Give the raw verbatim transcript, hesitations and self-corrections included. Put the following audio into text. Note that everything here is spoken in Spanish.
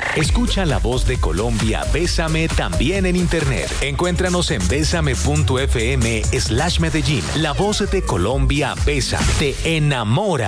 Escucha La Voz de Colombia, Bésame también en internet. Encuéntranos en bésame.fm slash Medellín. La Voz de Colombia, Bésame, te enamora.